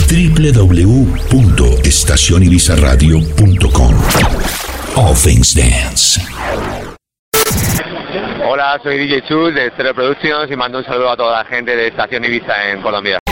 www.estacionibizaradio.com. All Things Dance. Hola, soy DJ Chus de Stereo Productions y mando un saludo a toda la gente de Estación Ibiza en Colombia.